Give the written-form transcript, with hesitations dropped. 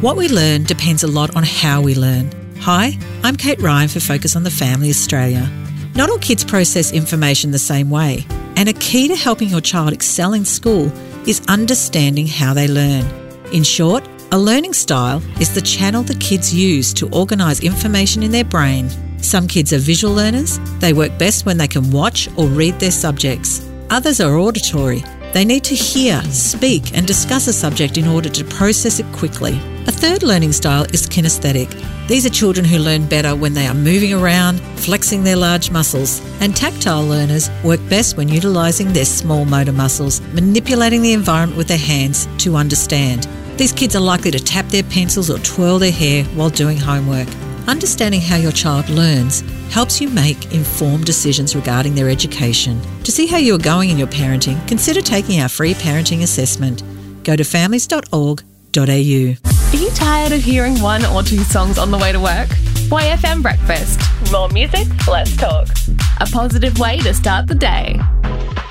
What we learn depends a lot on how we learn. Hi, I'm Kate Ryan for Focus on the Family Australia. Not all kids process information the same way, and a key to helping your child excel in school is understanding how they learn. In short, a learning style is the channel that kids use to organise information in their brain. Some kids are visual learners. They work best when they can watch or read their subjects. Others are auditory. They need to hear, speak and discuss a subject in order to process it quickly. A third learning style is kinesthetic. These are children who learn better when they are moving around, flexing their large muscles. And tactile learners work best when utilising their small motor muscles, manipulating the environment with their hands to understand. These kids are likely to tap their pencils or twirl their hair while doing homework. Understanding how your child learns helps you make informed decisions regarding their education. To see how you are going in your parenting, consider taking our free parenting assessment. Go to families.org.au. Are you tired of hearing one or two songs on the way to work? YFM Breakfast. More music, less talk. A positive way to start the day.